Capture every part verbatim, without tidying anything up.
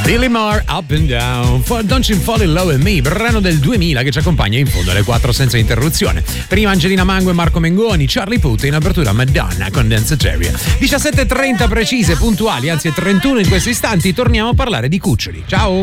Billy Moore, Up and Down, For Don't You Fall in Love with Me, brano del duemila che ci accompagna in fondo alle quattro senza interruzione. Prima Angelina Mango e Marco Mengoni, Charlie Puth, in apertura Madonna con Danceteria. diciassette e trenta precise, puntuali, anzi è trentuno in questi istanti, torniamo a parlare di cuccioli. Ciao!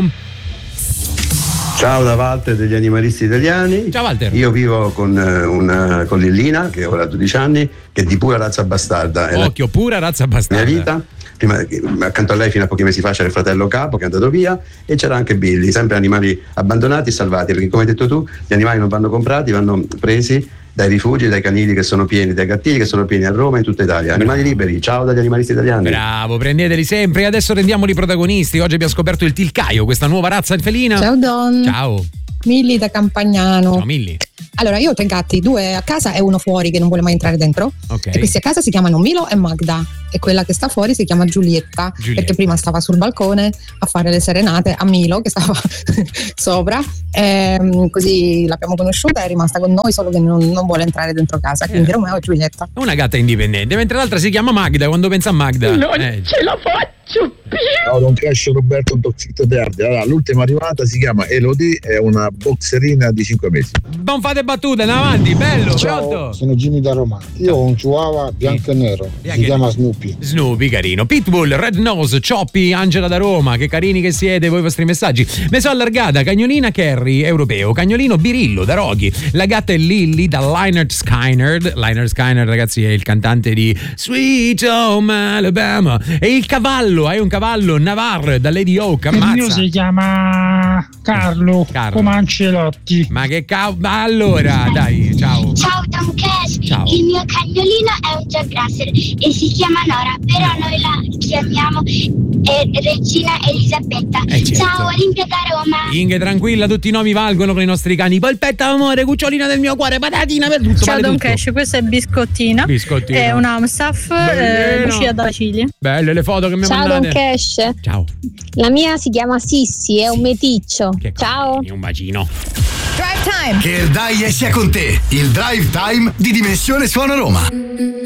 Ciao da Walter degli Animalisti Italiani. Ciao Walter. Io vivo con, una, con Lillina, che ora ha dodici anni, che è di pura razza bastarda. Occhio, la pura razza bastarda. Mia vita. Prima, accanto a lei fino a pochi mesi fa c'era il fratello Capo che è andato via e c'era anche Billy, sempre animali abbandonati e salvati, perché come hai detto tu gli animali non vanno comprati, vanno presi dai rifugi, dai canili che sono pieni, dai gattini che sono pieni a Roma e in tutta Italia. Animali liberi, ciao dagli Animalisti Italiani. Bravo, prendeteli sempre. E adesso rendiamoli protagonisti. Oggi abbiamo scoperto il tilcaio, questa nuova razza felina. Ciao Don. Ciao. Milli da Campagnano. Ciao Milli. Allora, io ho tre gatti, due a casa e uno fuori che non vuole mai entrare dentro. Okay. E questi a casa si chiamano Milo e Magda. E quella che sta fuori si chiama Giulietta, Giulietta, perché prima stava sul balcone a fare le serenate a Milo che stava sopra, e così l'abbiamo conosciuta, è rimasta con noi, solo che non, non vuole entrare dentro casa, quindi eh. Romeo e Giulietta. Una gatta indipendente, mentre l'altra si chiama Magda. Quando pensa a Magda non eh. ce la faccio più. Ciao Don Crash, Roberto Dozzito Terdi. Allora, l'ultima arrivata si chiama Elodie, è una boxerina di cinque mesi. Non fate battute, andiamo avanti, bello. Ciao, pronto? Sono Jimmy da Roma. Io ho un chihuahua bianco e nero, bianco si chiama Snoopy. Snoopy, carino. Pitbull, Red Nose, Choppy, Angela da Roma, che carini che siete voi, i vostri messaggi. Meso allargata, cagnolina Kerry, europeo, cagnolino Birillo da Roghi, la gatta è Lily da Lynyrd Skynyrd. Lynyrd Skynyrd, ragazzi, è il cantante di Sweet Home Alabama. E il cavallo, hai un cavallo Navarre da Lady Oak, ammazza. Il mio si chiama Carlo, Carlo. come Ancelotti. Ma che cavolo, allora, dai, ciao. Ciao Don Cash, ciao. Il mio cagnolino è un Jack Russell e si chiama Nora, però noi la chiamiamo eh, Regina Elisabetta. Eh, certo. Ciao Olimpia da Roma. Inge, tranquilla, tutti i nomi valgono con i nostri cani. Polpetta amore, cucciolina del mio cuore, patatina per tutto. Ciao vale Don tutto. Cash, questa è Biscottina. Biscottina. È un Amstaff, eh, uscita dalla Ciglia. Belle le foto che mi Ciao mandate. Don Cash. Ciao. La mia si chiama Sissi, è un meticcio. Che Ciao. Un bacino. Drive Time. Che il dai sia con te. Il Drive Time di Dimensione Suono Roma.